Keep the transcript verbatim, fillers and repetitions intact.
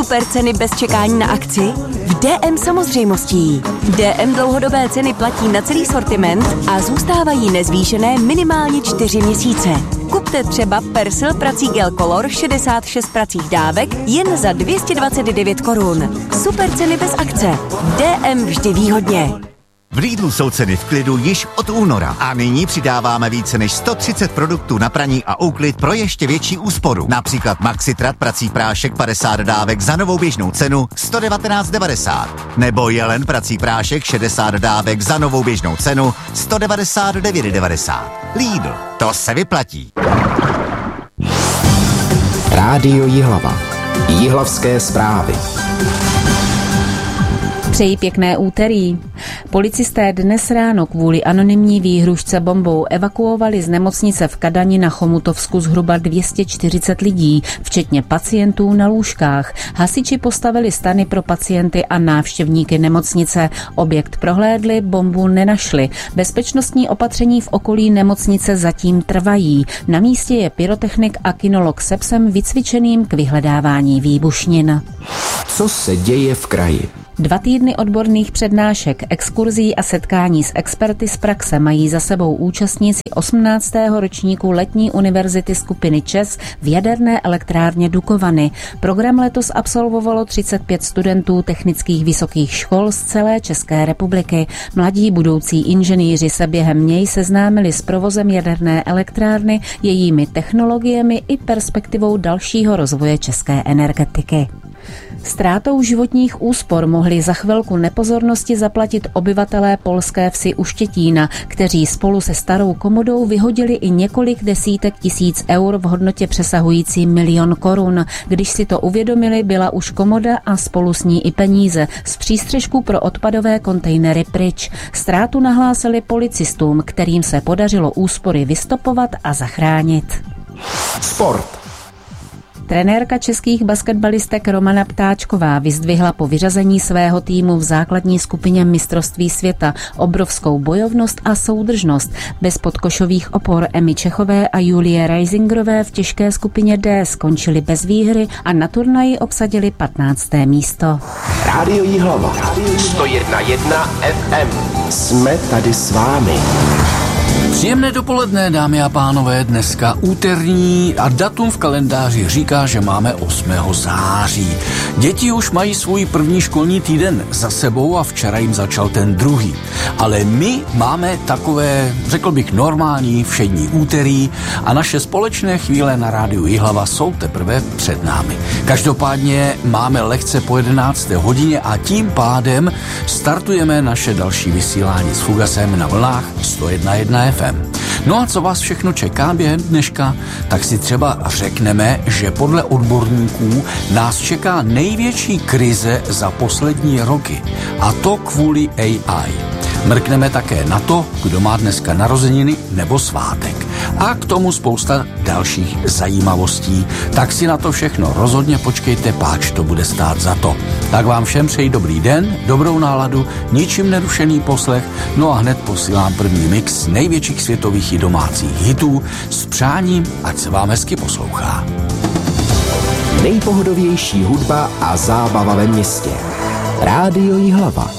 super ceny bez čekání na akci? V D M samozřejmostí. D M dlouhodobé ceny platí na celý sortiment a zůstávají nezvýšené minimálně čtyři měsíce. Kupte třeba Persil prací gel Color šedesát šest pracích dávek jen za dvě stě dvacet devět korun. Super ceny bez akce. D M vždy výhodně. V Lidlu jsou ceny v klidu již od února a nyní přidáváme více než sto třicet produktů na praní a úklid pro ještě větší úsporu. Například Maxitrat prací prášek padesát dávek za novou běžnou cenu sto devatenáct devadesát. Nebo Jelen prací prášek šedesát dávek za novou běžnou cenu sto devadesát devět devadesát. Lidl, to se vyplatí. Rádio Jihlava. Jihlavské zprávy. Přeji pěkné úterý. Policisté dnes ráno kvůli anonymní výhružce bombou evakuovali z nemocnice v Kadani na Chomutovsku zhruba dvě stě čtyřicet lidí, včetně pacientů na lůžkách. Hasiči postavili stany pro pacienty a návštěvníky nemocnice. Objekt prohlédli, bombu nenašli. Bezpečnostní opatření v okolí nemocnice zatím trvají. Na místě je pyrotechnik a kinolog se psem vycvičeným k vyhledávání výbušnin. Co se děje v kraji? Dva týdny odborných přednášek, exkurzí a setkání s experty z praxe mají za sebou účastníci osmnáctého ročníku letní univerzity skupiny ČES v jaderné elektrárně Dukovany. Program letos absolvovalo třicet pět studentů technických vysokých škol z celé České republiky. Mladí budoucí inženýři se během něj seznámili s provozem jaderné elektrárny, jejími technologiemi i perspektivou dalšího rozvoje české energetiky. Ztrátou životních úspor mohli za chvilku nepozornosti zaplatit obyvatelé polské vsi u Štětína, kteří spolu se starou komodou vyhodili i několik desítek tisíc eur v hodnotě přesahující milion korun. Když si to uvědomili, byla už komoda a spolu s ní i peníze z přístřešku pro odpadové kontejnery pryč. Ztrátu nahlásili policistům, kterým se podařilo úspory vystopovat a zachránit. Sport. Trenérka českých basketbalistek Romana Ptáčková vyzdvihla po vyřazení svého týmu v základní skupině mistrovství světa obrovskou bojovnost a soudržnost. Bez podkošových opor Emy Čechové a Julie Reisingerové v těžké skupině D skončili bez výhry a na turnaji obsadili patnácté místo. Rádio Jihlava. sto jedna jedna F M. Jsme tady s vámi. Příjemné dopoledne, dámy a pánové, dneska úterní a datum v kalendáři říká, že máme osmého září. Děti už mají svůj první školní týden za sebou a včera jim začal ten druhý. Ale my máme takové, řekl bych, normální všední úterý a naše společné chvíle na rádiu Jihlava jsou teprve před námi. Každopádně máme lehce po jedenácté hodině a tím pádem startujeme naše další vysílání s Fugasem na vlnách sto jedna jedna F M. No a co vás všechno čeká během dneška, tak si třeba řekneme, že podle odborníků nás čeká největší krize za poslední roky. A to kvůli A I. Mrkneme také na to, kdo má dneska narozeniny nebo svátek. A k tomu spousta dalších zajímavostí. Tak si na to všechno rozhodně počkejte, páč to bude stát za to. Tak vám všem přeji dobrý den, dobrou náladu, ničím nerušený poslech, no a hned posílám první mix největších světových i domácích hitů s přáním, ať se vám hezky poslouchá. Nejpohodovější hudba a zábava ve městě. Rádio Jihlava.